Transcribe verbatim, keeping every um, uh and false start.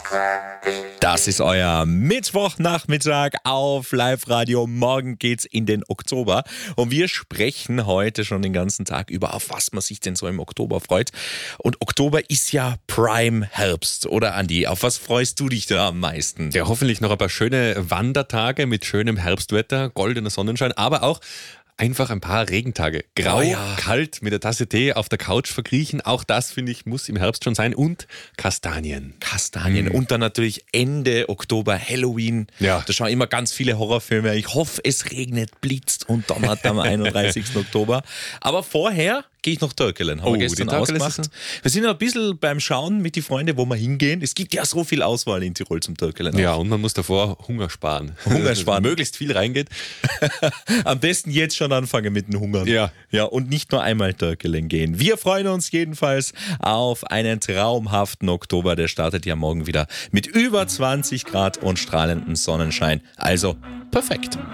Das ist euer Mittwochnachmittag auf Live-Radio. Morgen geht's in den Oktober und wir sprechen heute schon den ganzen Tag über, auf was man sich denn so im Oktober freut. Und Oktober ist ja Prime Herbst, oder Andi? Auf was freust du dich da am meisten? Ja, hoffentlich noch ein paar schöne Wandertage mit schönem Herbstwetter, goldener Sonnenschein, aber auch einfach ein paar Regentage. Grau, Oh ja. kalt, mit der Tasse Tee auf der Couch verkriechen. Auch das, finde ich, muss im Herbst schon sein. Und Kastanien. Kastanien. Und dann natürlich Ende Oktober Halloween. Ja. Da schauen immer ganz viele Horrorfilme. Ich hoffe, es regnet, blitzt und donnert am einunddreißigsten Oktober. Aber vorher gehe ich noch Törkelen. Haben Oh, wir gestern die Törkelen ausgemacht. ist- Wir sind ja ein bisschen beim Schauen mit den Freunden, wo wir hingehen. Es gibt ja so viel Auswahl in Tirol zum Törkelen. Ja, und man muss davor Hunger sparen. Hunger sparen. Möglichst viel reingeht. Am besten jetzt schon anfangen mit dem Hungern. Ja. Ja, und nicht nur einmal Törkelen gehen. Wir freuen uns jedenfalls auf einen traumhaften Oktober. Der startet ja morgen wieder mit über zwanzig Grad und strahlendem Sonnenschein. Also perfekt.